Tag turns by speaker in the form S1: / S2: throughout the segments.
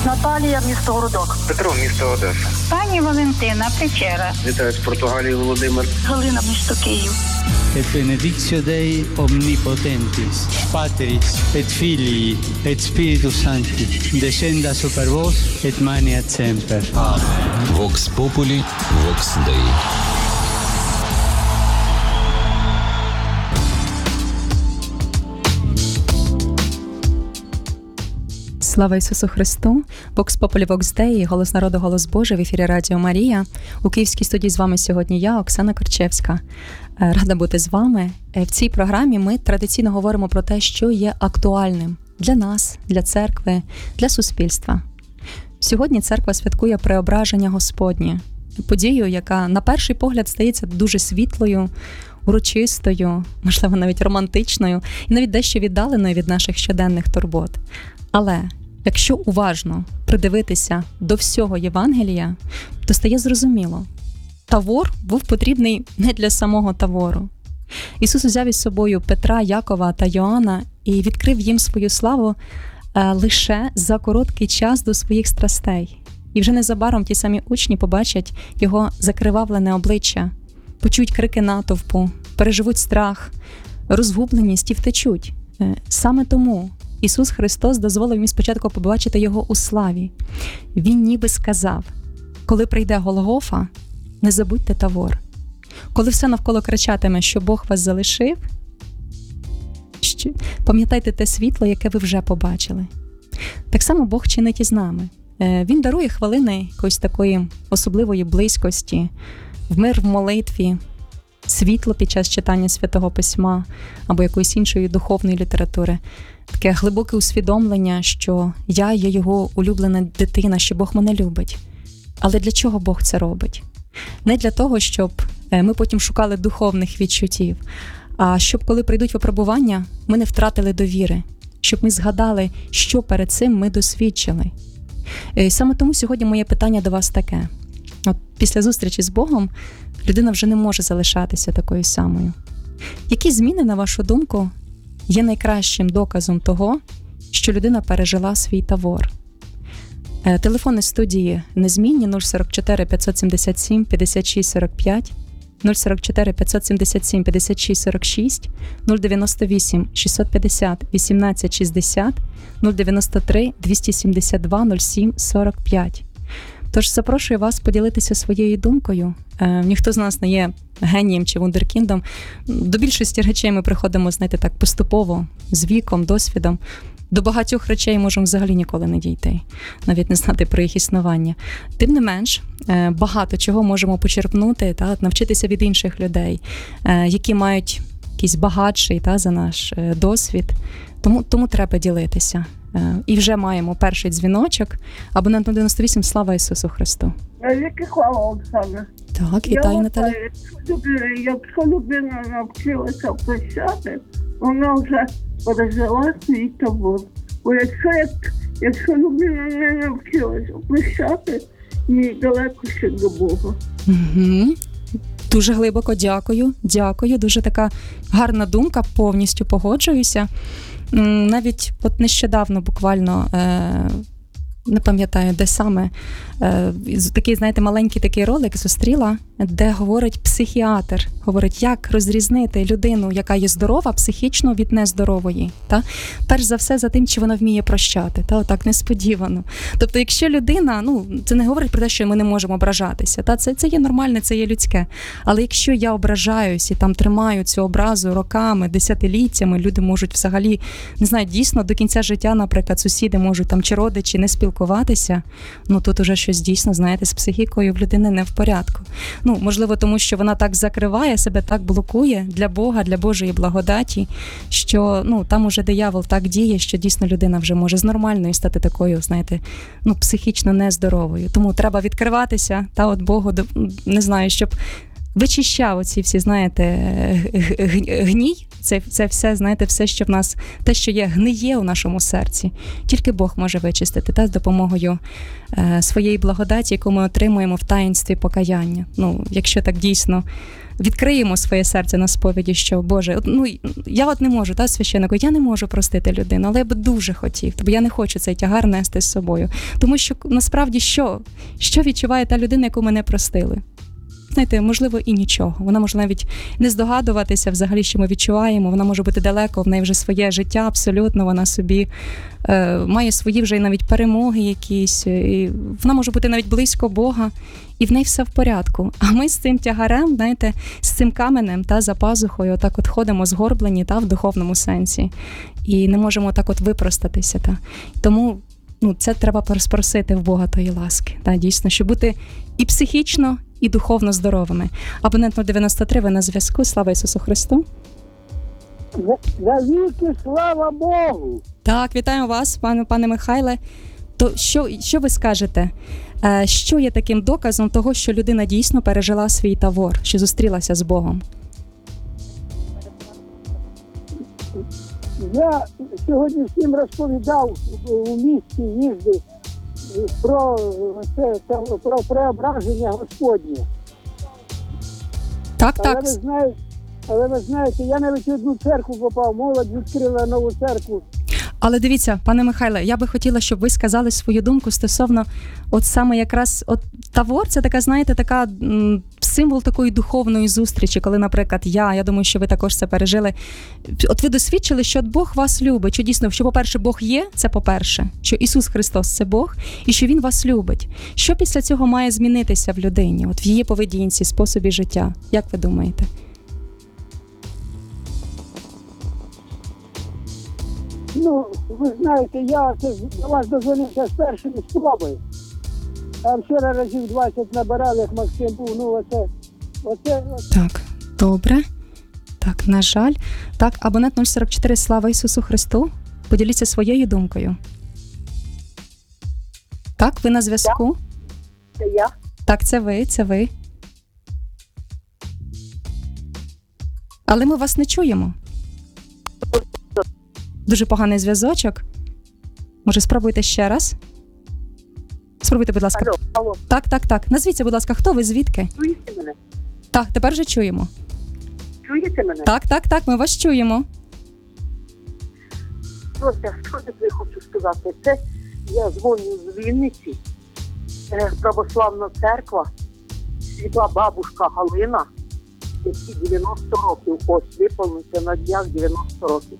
S1: Наталія, місто Городок.
S2: Петро, місто Одеса.
S3: Пані Валентина, Печера.
S2: Вітаю з Португалії, Володимир.
S1: Галина, місто Київ.
S4: Et benedictio Dei omnipotentis, Patris et Filii et Spiritus Sancti, descenda super vos et maneat semper.
S5: Vox Populi, Vox Dei.
S6: Слава Ісусу Христу! Vox Populi, Vox Dei, голос народу, голос Божий в ефірі Радіо Марія. У Київській студії з вами сьогодні я, Оксана Корчевська. Рада бути з вами. В цій програмі ми традиційно говоримо про те, що є актуальним для нас, для церкви, для суспільства. Сьогодні церква святкує Преображення Господнє. Подію, яка на перший погляд стається дуже світлою, урочистою, можливо, навіть романтичною і навіть дещо віддаленою від наших щоденних турбот. Але якщо уважно придивитися до всього Євангелія, то стає зрозуміло, Тавор був потрібний не для самого Тавору. Ісус взяв із собою Петра, Якова та Йоанна і відкрив їм свою славу лише за короткий час до своїх страстей. І вже незабаром ті самі учні побачать його закривавлене обличчя, почують крики натовпу, переживуть страх, розгубленість і втечуть. Саме тому Ісус Христос дозволив їм спочатку побачити Його у славі. Він ніби сказав: коли прийде Голгофа, не забудьте Тавор. Коли все навколо кричатиме, що Бог вас залишив, пам'ятайте те світло, яке ви вже побачили. Так само Бог чинить із нами. Він дарує хвилини якоїсь такої особливої близькості, в мир в молитві, світло під час читання Святого Письма або якоїсь іншої духовної літератури. Таке глибоке усвідомлення, що я є його улюблена дитина, що Бог мене любить. Але для чого Бог це робить? Не для того, щоб ми потім шукали духовних відчуттів, а щоб, коли прийдуть випробування, ми не втратили довіри, щоб ми згадали, що перед цим ми досвідчили. І саме тому сьогодні моє питання до вас таке. От після зустрічі з Богом людина вже не може залишатися такою самою. Які зміни, на вашу думку, є найкращим доказом того, що людина пережила свій Тавор? Телефони студії незмінні 044 577 56 45, 044 577 56 46, 098 650 18 60, 093 272 07 45. Тож запрошую вас поділитися своєю думкою. Ніхто з нас не є генієм чи вундеркіндом. До більшості речей ми приходимо, знаєте, так поступово, з віком, досвідом. До багатьох речей можемо взагалі ніколи не дійти, навіть не знати про їх існування. Тим не менш, багато чого можемо почерпнути, навчитися від інших людей, які мають якийсь багатший за наш досвід. Тому треба ділитися. І вже маємо перший дзвіночок. Абонент 98, слава Ісусу Христу.
S7: Велике хвала, Оксана.
S6: Так, вітаю, Наталя.
S7: Якщо людина навчилася прощати, вона вже пережила свій Тавор. Бо якщо людина не навчилася прощати, їй далеко ще до Бога.
S6: Угу. Дуже глибоко дякую. Дуже така гарна думка, повністю погоджуюся. Навіть от нещодавно буквально, не пам'ятаю, де саме, такий, знаєте, маленький такий ролик зустріла, де говорить психіатр, говорить, як розрізнити людину, яка є здорова, психічно від нездорової. Перш за все за тим, чи вона вміє прощати, отак несподівано. Тобто, якщо людина, це не говорить про те, що ми не можемо ображатися, це є нормальне, це є людське. Але якщо я ображаюсь і там тримаю цю образу роками, десятиліттями, люди можуть взагалі, не знаю, дійсно до кінця життя, наприклад, сусіди можуть там чи родичі не спілкуватися, тут уже щось дійсно, знаєте, з психікою в людини не в порядку. Можливо, тому що вона так закриває себе, так блокує для Бога, для Божої благодаті, що там уже диявол так діє, що дійсно людина вже може з нормальною стати такою, знаєте, психічно нездоровою. Тому треба відкриватися, от Богу, не знаю, щоб вичищав оці всі, знаєте, гній, це все, знаєте, все, що в нас, те, що є гниє у нашому серці. Тільки Бог може вичистити, та з допомогою своєї благодаті, яку ми отримуємо в таїнстві покаяння. Ну, якщо так дійсно відкриємо своє серце на сповіді, що, Боже, я не можу, священнику, я не можу простити людину, але я б дуже хотів, бо я не хочу цей тягар нести з собою. Тому що, насправді, що відчуває та людина, яку ми не простили? Знаєте, можливо, і нічого. Вона може навіть не здогадуватися взагалі, що ми відчуваємо. Вона може бути далеко, в неї вже своє життя абсолютно, вона собі має свої вже навіть перемоги якісь. І вона може бути навіть близько Бога, і в неї все в порядку. А ми з цим тягарем, знаєте, з цим каменем за пазухою отак от ходимо згорблені в духовному сенсі. І не можемо так от випростатися. Тому це треба спросити в Бога тої ласки. Дійсно, щоб бути і психічно, і духовно здоровими. Абонент 093, ви на зв'язку. Слава Ісусу Христу.
S7: Навіки слава Богу!
S6: Так, вітаємо вас, пане Михайле. То що ви скажете? Що є таким доказом того, що людина дійсно пережила свій тавор, що зустрілася з Богом?
S7: Я сьогодні всім розповідав, у місті їздив про преображення Господнє.
S6: Так.
S7: Але ви знаєте, я навіть в одну церкву попав, молодь відкрила нову церкву.
S6: Але дивіться, пане Михайле, я би хотіла, щоб ви сказали свою думку стосовно саме якраз тавор, це така, знаєте, така символ такої духовної зустрічі, коли, наприклад, я думаю, що ви також це пережили. От ви досвідчили, що Бог вас любить, що дійсно, що, по-перше, Бог є, це по-перше, що Ісус Христос – це Бог, і що Він вас любить. Що після цього має змінитися в людині, в її поведінці, способі життя? Як ви думаєте?
S7: Ви знаєте, я до вас дозвонився з першої спроби. А вчора разів 20 набирали, як Максим був, оце.
S6: Так, добре. Так, на жаль. Так, абонент 044, слава Ісусу Христу. Поділіться своєю думкою. Так, ви на зв'язку?
S7: Це я.
S6: Так, це ви. Але ми вас не чуємо. Дуже поганий зв'язочок. Може, спробуйте ще раз? Спробуйте, будь ласка.
S7: Алло.
S6: Так. Назвіться, будь ласка, хто ви, звідки?
S7: Чуєте мене?
S6: Так, тепер вже чуємо.
S7: Чуєте мене?
S6: Так, ми вас чуємо.
S7: Що я хочу сказати? Це я дзвоню з Вінниці, православна церква, світла бабушка Галина, якій 90 років, ось виповниться на днях 90 років.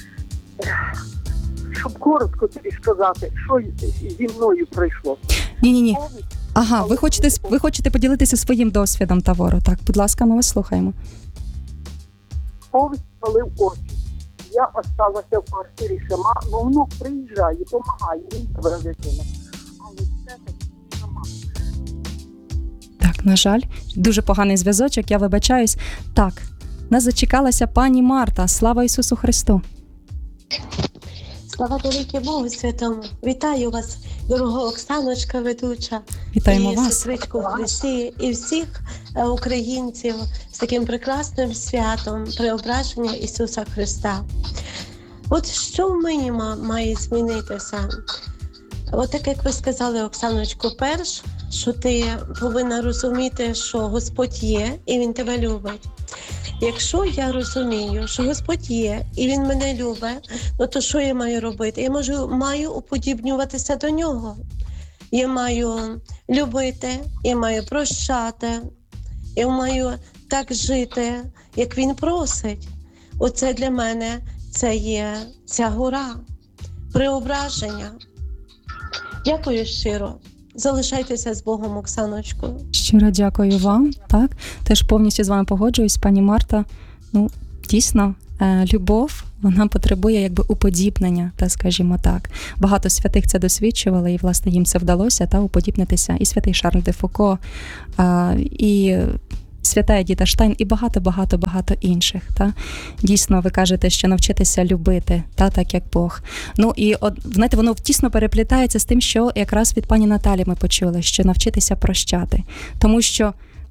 S7: Щоб коротко тобі сказати, що зі мною пройшло.
S6: Ні. Ага, ви хочете поділитися своїм досвідом тавору. Так, будь ласка, ми вас слухаємо.
S7: Повість палив очі. Я осталася в квартирі сама, но внук приїжджає, допомагає, він тебе дитина. Але все-таки сама.
S6: Так, на жаль, дуже поганий зв'язочок, я вибачаюсь. Так, нас зачекалася пані Марта. Слава Ісусу Христу.
S8: Слава велике Богу Святому. Вітаю вас, дорога Оксаночка ведуча.
S6: Вітаємо
S8: і
S6: вас.
S8: сестричку в Христі, і всіх українців з таким прекрасним святом преображення Ісуса Христа. От що в мені має змінитися? От так, як ви сказали, Оксаночко, перш, що ти повинна розуміти, що Господь є і Він тебе любить. Якщо я розумію, що Господь є і Він мене любить, то що я маю робити? Я маю уподібнюватися до Нього. Я маю любити, я маю прощати, я маю так жити, як Він просить. Оце для мене це є ця гора, преображення. Дякую щиро. Залишайтеся з Богом, Оксаночко.
S6: Щиро дякую вам. Так, теж повністю з вами погоджуюсь, пані Марта. Дійсно, любов, вона потребує якби уподібнення, скажімо так. Багато святих це досвідчували, і, власне, їм це вдалося, уподібнитися. І святий Шарль де Фуко, і свята Едіта Штайн, і багато інших. Дійсно, ви кажете, що навчитися любити, так як Бог. І, знаєте, воно тісно переплітається з тим, що якраз від пані Наталі ми почули, що навчитися прощати. Тому що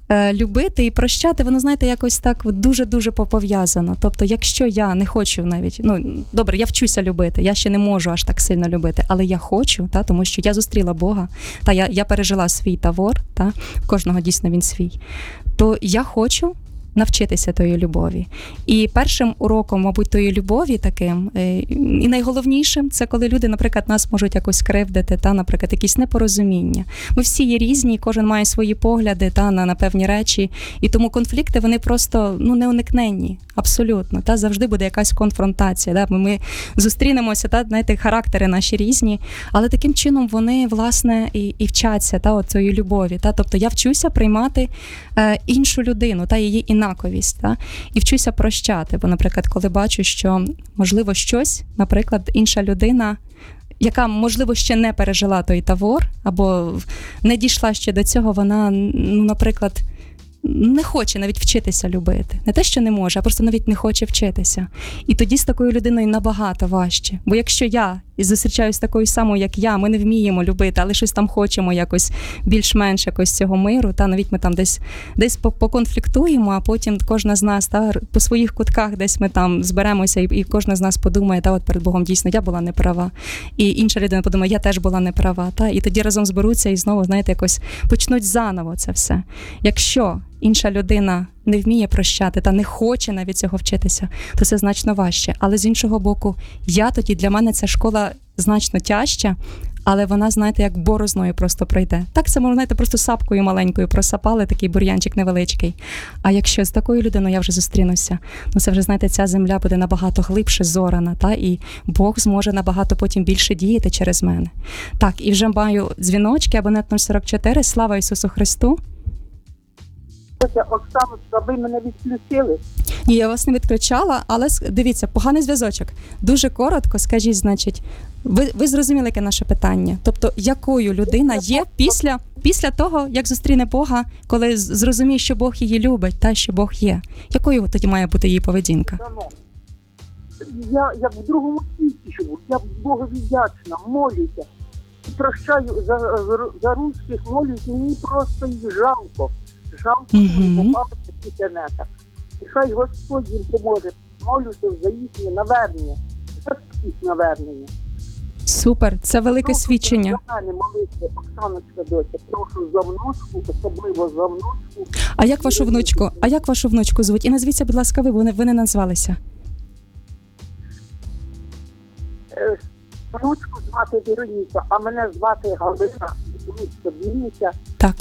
S6: любити і прощати, воно, знаєте, якось так дуже-дуже пов'язано. Тобто, якщо я не хочу навіть, добре, я вчуся любити, я ще не можу аж так сильно любити, але я хочу, тому що я зустріла Бога, я пережила свій тавор, в кожного дійсно він свій, то я хочу навчитися тої любові. І першим уроком, мабуть, тої любові таким, і найголовнішим, це коли люди, наприклад, нас можуть якось кривдити, наприклад, якісь непорозуміння. Ми всі є різні, кожен має свої погляди на певні речі, і тому конфлікти, вони просто неуникненні, абсолютно. Завжди буде якась конфронтація. Ми зустрінемося, знаєте, характери наші різні, але таким чином вони, власне, і вчаться цієї любові. Тобто я вчуся приймати іншу людину, її інаковість, і вчуся прощати. Бо, наприклад, коли бачу, що, можливо, щось, наприклад, інша людина, яка, можливо, ще не пережила той тавор, або не дійшла ще до цього, вона, наприклад, не хоче навіть вчитися любити. Не те, що не може, а просто навіть не хоче вчитися. І тоді з такою людиною набагато важче. Бо якщо я зустрічаюся з такою самою, як я, ми не вміємо любити, але щось там хочемо якось більш-менш якось цього миру, навіть ми там десь поконфліктуємо, а потім кожна з нас по своїх кутках десь ми там зберемося, і кожна з нас подумає, от перед Богом дійсно я була неправа. І інша людина подумає, я теж була неправа. І тоді разом зберуться і знову, знаєте, якось почнуть заново це все. Якщо інша людина не вміє прощати та не хоче навіть цього вчитися, то це значно важче. Але з іншого боку, для мене ця школа значно тяжча, але вона, знаєте, як борозною просто пройде. Так це, знаєте, просто сапкою маленькою просапали, такий бур'янчик невеличкий. А якщо з такою людиною я вже зустрінуся, це вже, знаєте, ця земля буде набагато глибше зорана, і Бог зможе набагато потім більше діяти через мене. Так, і вже маю дзвіночки, абонент 044, слава Ісусу Христу.
S7: Оксаночка, ви мене відключили?
S6: Ні, я вас не відключала, але дивіться, поганий зв'язочок. Дуже коротко скажіть, значить, ви зрозуміли, яке наше питання? Тобто, якою людина є після того, як зустріне Бога, коли зрозуміє, що Бог її любить, що Бог є? Якою тоді має бути її поведінка?
S7: Я як в другому світі живу, я Богові вдячна, молюся. Прощаю за русських, молюсь, мені просто їх жалко. Жалко, попався в інтернетах. І хай Господь їм поможе. Молюся за їхнє навернення. За їх навернення.
S6: Супер, це велике свідчення.
S7: За мене молиться, Оксаночка, доця. Прошу за внучку, особливо за внучку.
S6: А як вашу внучку звуть? І назвіться, будь ласка, ви не назвалися.
S7: Внучку звати Вероніка, а мене звати Галина, місто Вінниця.
S6: Так.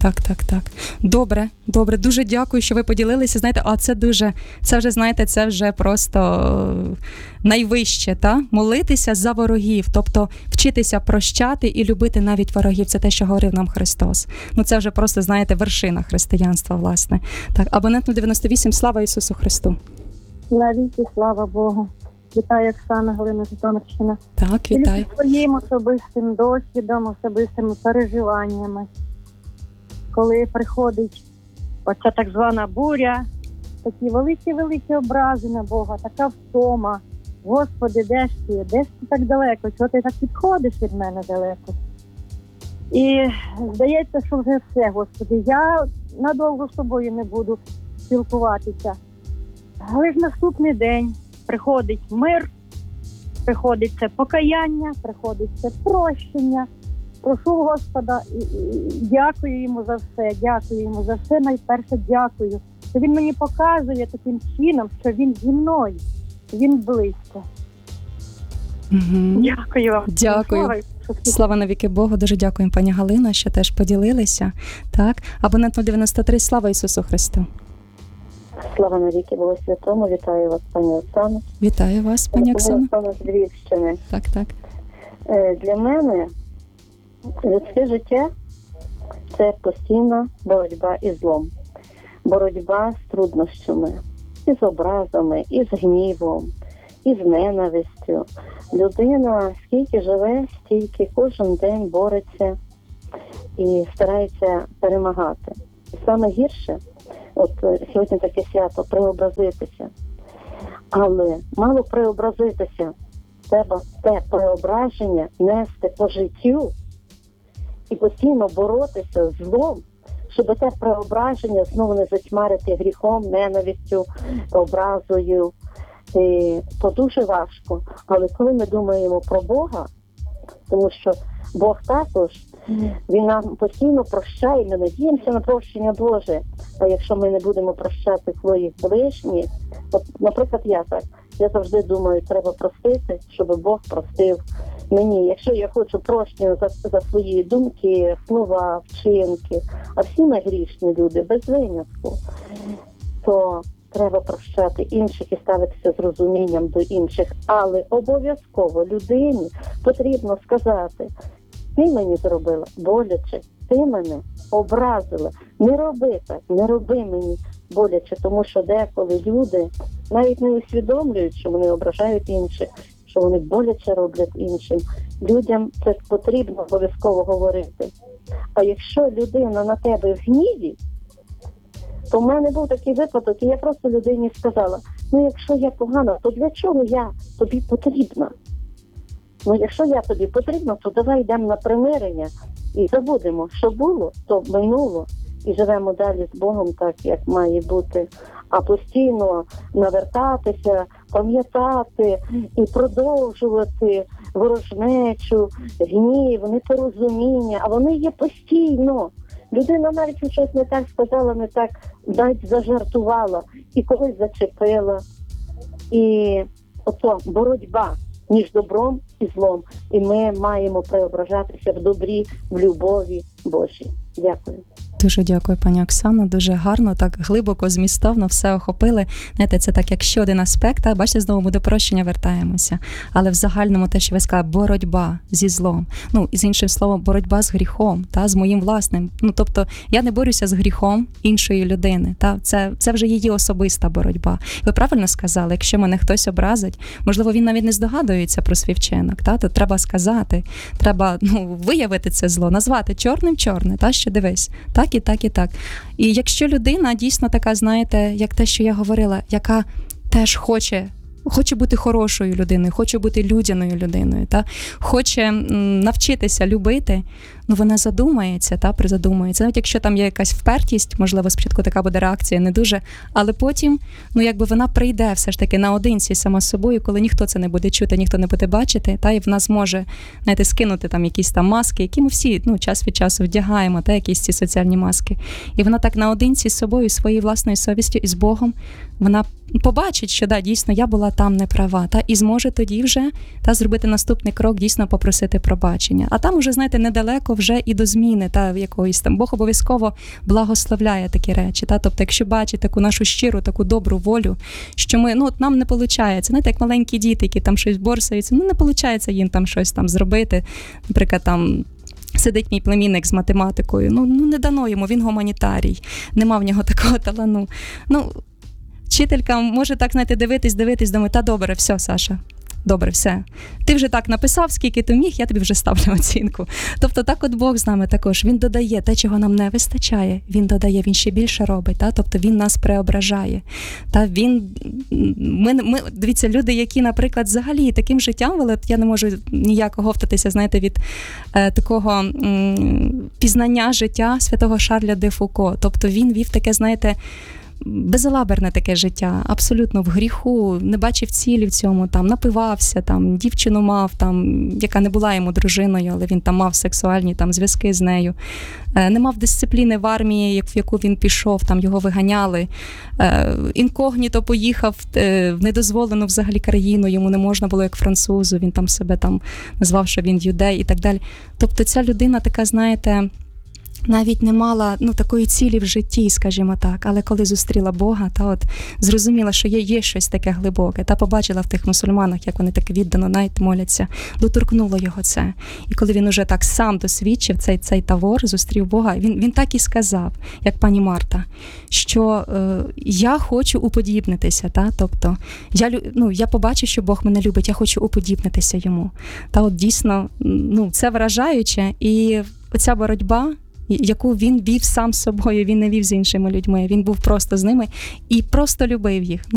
S6: Добре. Дуже дякую, що ви поділилися. Знаєте, це вже просто найвище, молитися за ворогів, тобто вчитися прощати і любити навіть ворогів. Це те, що говорив нам Христос. Це вже просто, знаєте, вершина християнства, власне. Так, абонент 98, слава Ісусу Христу.
S3: Навіки, слава Богу. Вітаю, Оксана, Галина, Житомирщина.
S6: Так, вітаю.
S3: Своїм особистим досвідом, особистими переживаннями. Коли приходить оця так звана буря, такі великі образи на Бога, така втома. Господи, де ж ти так далеко? Чого ти так підходиш від мене далеко? І здається, що вже все, Господи, я надовго з тобою не буду спілкуватися. Але ж наступний день приходить мир, приходить це покаяння, приходить це прощення. Прошу Господа, дякую йому за все, найперше дякую. Що він мені показує таким чином, що він зі мною, він близько.
S6: Угу.
S3: Дякую вам.
S6: Дякую. Слава навіки Богу, дуже дякуємо, пані Галина, що теж поділилися. Так, абонент 93, слава Ісусу Христу.
S9: Слава навіки Богу Святому, вітаю вас, пані Оксано.
S6: Вітаю вас, пані Оксано.
S9: Оксана з Львівщини.
S6: Так.
S9: Для мене людське життя – це постійна боротьба із злом. Боротьба з труднощами, із образами, із гнівом, із ненавистю. Людина скільки живе, стільки кожен день бореться і старається перемагати. І саме гірше, от сьогодні таке свято, преобразитися. Але мало преобразитися, треба те преображення нести по життю і постійно боротися з злом, щоб те преображення знову не затьмарити гріхом, ненавистю, образою. То дуже важко. Але коли ми думаємо про Бога, тому що Бог також, Він нам постійно прощає, ми надіємося на прощення Боже. А якщо ми не будемо прощати своїх ближніх, от, наприклад, я завжди думаю, треба простити, щоб Бог простив мені. Якщо я хочу прощення за свої думки, слова, вчинки, а всі ми грішні люди, без винятку, то треба прощати інших і ставитися з розумінням до інших. Але обов'язково людині потрібно сказати: ти мені зробила боляче, ти мене образила. Не роби так, не роби мені боляче, тому що деколи люди навіть не усвідомлюють, що вони ображають інших, що вони боляче роблять іншим. Людям це потрібно обов'язково говорити. А якщо людина на тебе в гніві, то в мене був такий випадок, і я просто людині сказала: ну якщо я погана, то для чого я тобі потрібна? Ну якщо я тобі потрібна, то давай йдемо на примирення і забудемо, що було, то минуло, і живемо далі з Богом так, як має бути. А постійно навертатися, пам'ятати і продовжувати ворожнечу, гнів, непорозуміння, а вони є постійно. Людина навіть щось не так сказала, не так навіть зажартувала і когось зачепила. І ото боротьба між добром і злом. І ми маємо преображатися в добрі, в любові Божій. Дякую.
S6: Дуже дякую, пані Оксано. Дуже гарно, так глибоко, змістовно все охопили. Знаєте, це так, як ще один аспект. А бачите, знову ми до прощення вертаємося. Але в загальному те, що ви сказали, боротьба зі злом. Ну, і з іншим словом, боротьба з гріхом, з моїм власним. Ну, тобто, я не борюся з гріхом іншої людини. Це вже її особиста боротьба. Ви правильно сказали, якщо мене хтось образить, можливо, він навіть не здогадується про свій вчинок, то треба сказати, треба виявити це зло, назвати чорним чорне, що дивись, так і так і так. І якщо людина дійсно така, знаєте, як те, що я говорила, яка теж хоче бути хорошою людиною, хоче бути людяною людиною, хоче навчитися любити, вона задумається, призадумається. Навіть якщо там є якась впертість, можливо, спочатку така буде реакція не дуже, але потім, вона прийде все ж таки наодинці сама з собою, коли ніхто це не буде чути, ніхто не буде бачити, і вона зможе, скинути там якісь там маски, які ми всі, час від часу вдягаємо, якісь ці соціальні маски. І вона так наодинці з собою, своєю власною совістю і з Богом, вона побачить, що дійсно я була там неправа, і зможе тоді вже зробити наступний крок, дійсно попросити пробачення. А там уже, знаєте, недалеко вже і до зміни якоїсь там. Бог обов'язково благословляє такі речі. Тобто, якщо бачить таку нашу щиру, таку добру волю, що ми, нам не виходить, знаєте, як маленькі діти, які там щось борсаються, не виходить їм там щось там зробити, наприклад, там сидить мій племінник з математикою, не дано йому, він гуманітарій, нема в нього такого талану. Вчителька може так, знаєте, дивитись, думає, добре, все, Саша, добре, все. Ти вже так написав, скільки ти міг, я тобі вже ставлю оцінку. Тобто так от Бог з нами також. Він додає те, чого нам не вистачає, він додає, він ще більше робить. Тобто він нас преображає. Дивіться, люди, які, наприклад, взагалі таким життям вели, я не можу ніяк оговтатися, знаєте, від такого пізнання життя святого Шарля де Фуко. Тобто він вів таке, знаєте, безалаберне таке життя, абсолютно в гріху, не бачив цілі в цьому, напивався, дівчину мав, яка не була йому дружиною, але він мав сексуальні зв'язки з нею. Не мав дисципліни в армії, в яку він пішов, його виганяли. Інкогніто поїхав в недозволену взагалі країну, йому не можна було як французу, він себе назвав, що він юдей і так далі. Тобто ця людина така, знаєте, навіть не мала такої цілі в житті, скажімо так, але коли зустріла Бога, зрозуміла, що є щось таке глибоке, побачила в тих мусульманах, як вони так віддано навіть моляться, доторкнуло його це. І коли він уже так сам досвідчив цей тавор, зустрів Бога, він так і сказав, як пані Марта, що я хочу уподібнитися, тобто я побачу, що Бог мене любить, я хочу уподібнитися йому. Дійсно, це вражаюче, і оця боротьба, яку він вів сам з собою, він не вів з іншими людьми, він був просто з ними і просто любив їх.